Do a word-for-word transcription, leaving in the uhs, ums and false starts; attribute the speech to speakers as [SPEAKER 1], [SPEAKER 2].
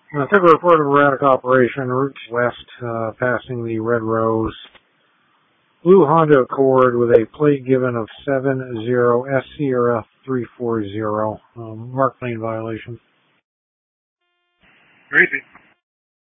[SPEAKER 1] Uh, took a report of erratic operation, route west, uh, passing the Red Rose. Blue Honda Accord with a plate given of seven zero S Sierra three four zero. Um, mark lane violation.
[SPEAKER 2] Crazy.